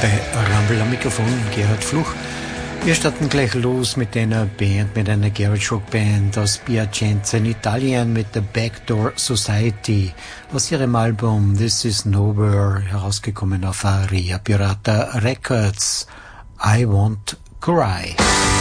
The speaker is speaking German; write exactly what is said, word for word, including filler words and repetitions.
bei Rumble am Mikrofon, Gerhard Fluch. Wir starten gleich los mit einer Band, mit einer Garage-Rock-Band aus Piacenza in Italien mit The Backdoor Society aus ihrem Album This Is Nowhere, herausgekommen auf Aria Pirata Records. I Won't Cry.